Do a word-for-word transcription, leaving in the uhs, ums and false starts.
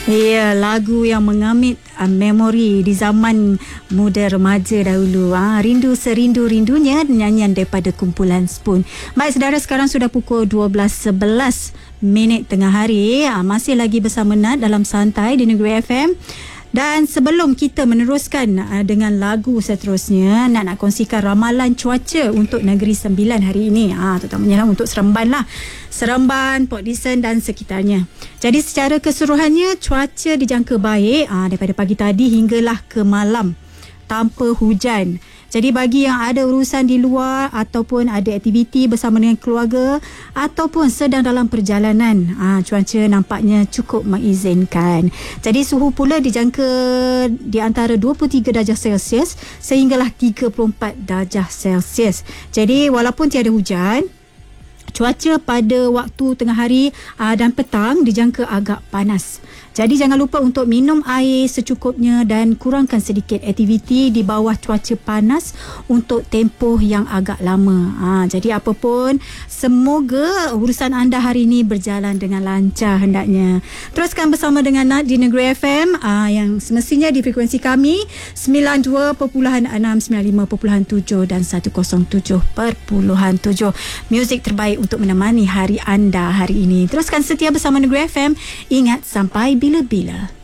Ya, lagu yang mengamit uh, memori di zaman muda remaja dahulu. Ah, rindu serindu-rindunya, nyanyian daripada kumpulan Spoon. Baik saudara, sekarang sudah pukul dua belas sebelas minit tengah hari. Ah, masih lagi bersama Nat dalam Santai di Negeri F M. Dan sebelum kita meneruskan uh, dengan lagu seterusnya, nak nak kongsikan ramalan cuaca untuk Negeri Sembilan hari ini. Ah, terutamanya lah untuk Seremban lah. Seremban, Port Dickson dan sekitarnya. Jadi secara keseluruhannya cuaca dijangka baik ah, daripada pagi tadi hinggalah ke malam tanpa hujan. Jadi bagi yang ada urusan di luar ataupun ada aktiviti bersama dengan keluarga ataupun sedang dalam perjalanan, ah, cuaca nampaknya cukup mengizinkan. Jadi suhu pula dijangka di antara dua puluh tiga darjah Celsius sehinggalah tiga puluh empat darjah Celsius. Jadi walaupun tiada hujan, cuaca pada waktu tengah hari aa, dan petang dijangka agak panas. Jadi jangan lupa untuk minum air secukupnya dan kurangkan sedikit aktiviti di bawah cuaca panas untuk tempoh yang agak lama. Ha, jadi apapun, semoga urusan anda hari ini berjalan dengan lancar hendaknya. Teruskan bersama dengan Nat di Negeri F M aa, yang semestinya di frekuensi kami sembilan puluh dua perpuluhan enam, sembilan puluh lima perpuluhan tujuh dan seratus tujuh perpuluhan tujuh. Muzik terbaik untuk menemani hari anda hari ini. Teruskan setia bersama Negeri F M. Ingat, sampai bila-bila.